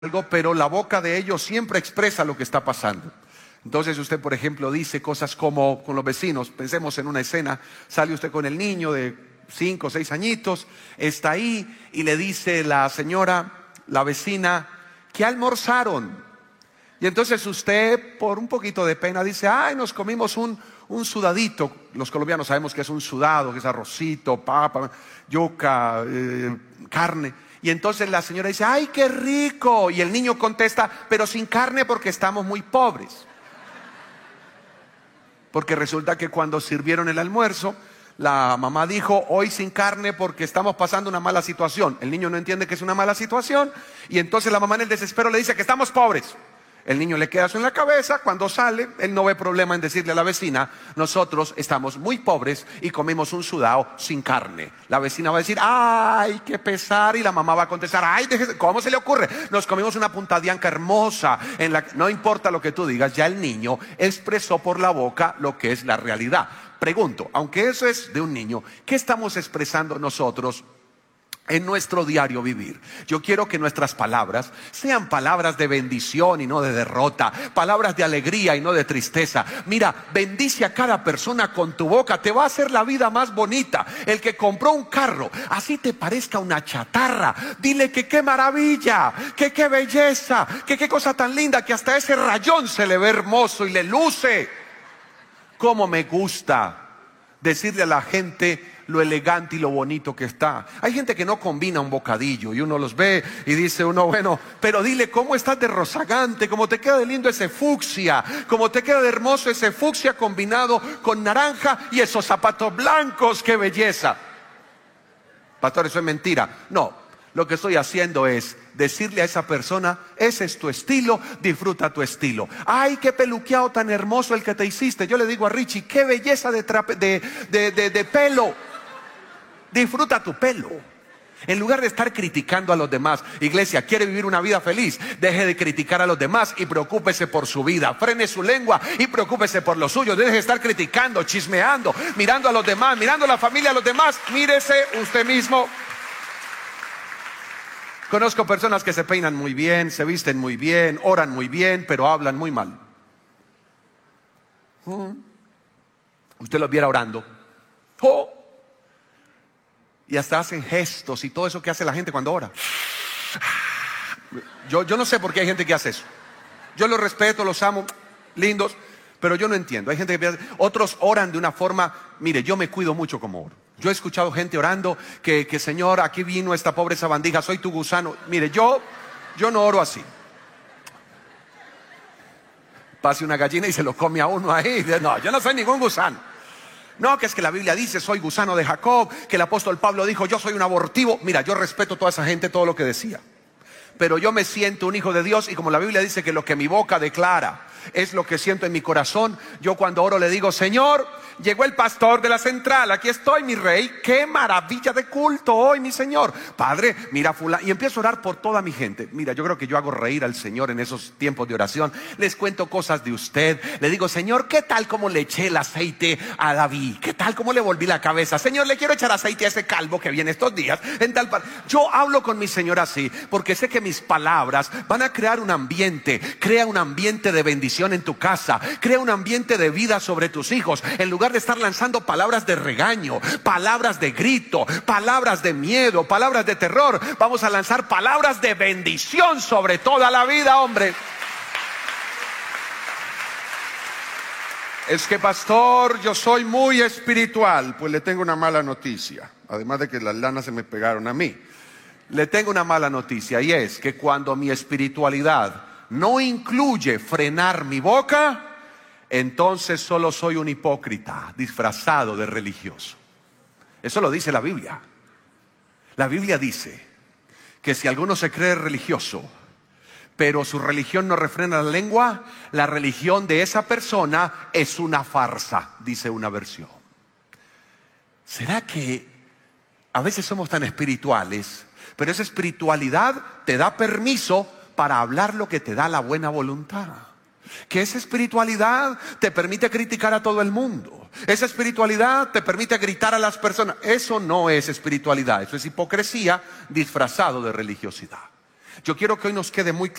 algo, pero la boca de ellos siempre expresa lo que está pasando. Entonces usted, por ejemplo, dice cosas como con los vecinos. Pensemos en una escena, sale usted con el niño de 5 o 6 añitos, está ahí y le dice la señora, la vecina, ¿qué almorzaron? Y entonces usted, por un poquito de pena, dice, ay, nos comimos un sudadito. Los colombianos sabemos que es un sudado, que es arrocito, papa, yuca, carne. Y entonces la señora dice, ay, qué rico. Y el niño contesta, pero sin carne porque estamos muy pobres. Porque resulta que cuando sirvieron el almuerzo, la mamá dijo, hoy sin carne porque estamos pasando una mala situación. El niño no entiende que es una mala situación. Y entonces la mamá en el desespero le dice que estamos pobres. El niño le queda eso en la cabeza. Cuando sale, él no ve problema en decirle a la vecina, nosotros estamos muy pobres y comimos un sudado sin carne. La vecina va a decir, ay, qué pesar. Y la mamá va a contestar, ay, ¿cómo se le ocurre? Nos comimos una puntadianca hermosa. No importa lo que tú digas, ya el niño expresó por la boca lo que es la realidad. Pregunto, aunque eso es de un niño, ¿qué estamos expresando nosotros en nuestro diario vivir? Yo quiero que nuestras palabras sean palabras de bendición y no de derrota, palabras de alegría y no de tristeza. Mira, bendice a cada persona con tu boca, te va a hacer la vida más bonita. El que compró un carro, así te parezca una chatarra, dile que qué maravilla, que qué belleza, que qué cosa tan linda, que hasta ese rayón se le ve hermoso y le luce. Cómo me gusta decirle a la gente lo elegante y lo bonito que está. Hay gente que no combina un bocadillo y uno los ve y dice uno, bueno, pero dile cómo estás de rozagante, cómo te queda de lindo ese fucsia, cómo te queda de hermoso ese fucsia combinado con naranja y esos zapatos blancos, qué belleza. Pastor, eso es mentira. No, lo que estoy haciendo es decirle a esa persona, ese es tu estilo, disfruta tu estilo. Ay, qué peluqueado tan hermoso el que te hiciste. Yo le digo a Richie, qué belleza de pelo. Disfruta tu pelo. En lugar de estar criticando a los demás. Iglesia, ¿quiere vivir una vida feliz? Deje de criticar a los demás y preocúpese por su vida. Frene su lengua y preocúpese por lo suyo. Deje de estar criticando, chismeando, mirando a los demás, mirando a la familia a los demás. Mírese usted mismo. Conozco personas que se peinan muy bien, se visten muy bien, oran muy bien, pero hablan muy mal. Usted los viera orando. Y hasta hacen gestos y todo eso que hace la gente cuando ora. Yo no sé por qué hay gente que hace eso. Yo los respeto, los amo, lindos, pero yo no entiendo. Hay gente que otros oran de una forma, mire, yo me cuido mucho como oro. Yo he escuchado gente orando que Señor, aquí vino esta pobre sabandija, soy tu gusano. Mire, yo no oro así. Pase una gallina y se lo come a uno ahí. No, yo no soy ningún gusano. No, que es que la Biblia dice, soy gusano de Jacob, que el apóstol Pablo dijo, yo soy un abortivo. Mira, yo respeto a toda esa gente, todo lo que decía. Pero yo me siento un hijo de Dios y como la Biblia dice que lo que mi boca declara es lo que siento en mi corazón, yo cuando oro le digo, Señor, llegó el pastor de la central, aquí estoy mi rey, qué maravilla de culto hoy mi Señor. Padre, mira fulano, y empiezo a orar por toda mi gente. Mira, yo creo que yo hago reír al Señor en esos tiempos de oración. Les cuento cosas de usted, le digo, Señor, ¿qué tal como le eché el aceite a David? ¿Qué tal como le volví la cabeza? Señor, le quiero echar aceite a ese calvo que viene estos días en tal Yo hablo con mi Señor así, porque sé que mis palabras van a crear un ambiente. Crea un ambiente de bendición en tu casa, crea un ambiente de vida sobre tus hijos. En lugar de estar lanzando palabras de regaño, palabras de grito, palabras de miedo, palabras de terror, vamos a lanzar palabras de bendición sobre toda la vida, hombre. Es que pastor, yo soy muy espiritual. Pues le tengo una mala noticia. Además de que las lanas se me pegaron a mí, le tengo una mala noticia, y es que cuando mi espiritualidad no incluye frenar mi boca, entonces solo soy un hipócrita disfrazado de religioso. Eso lo dice la Biblia. La Biblia dice que si alguno se cree religioso, pero su religión no refrena la lengua, la religión de esa persona es una farsa, dice una versión. ¿Será que a veces somos tan espirituales, pero esa espiritualidad te da permiso para hablar lo que te da la buena voluntad? Que esa espiritualidad te permite criticar a todo el mundo. Esa espiritualidad te permite gritar a las personas. Eso no es espiritualidad, eso es hipocresía disfrazado de religiosidad. Yo quiero que hoy nos quede muy